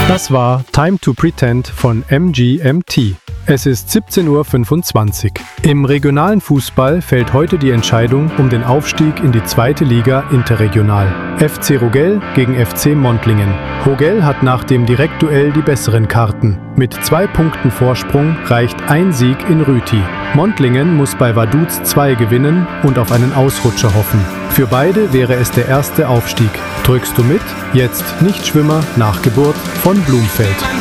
Das war Time to Pretend von MGMT. Es ist 17:25 Uhr. Im regionalen Fußball fällt heute die Entscheidung um den Aufstieg in die 2. Liga interregional. FC Rogel gegen FC Montlingen. Rogel hat nach dem Direktduell die besseren Karten. Mit 2 Punkten Vorsprung reicht ein Sieg in Rüti. Montlingen muss bei Vaduz 2 gewinnen und auf einen Ausrutscher hoffen. Für beide wäre es der erste Aufstieg. Drückst du mit? Jetzt Nichtschwimmer nach Geburt von Blumfeld.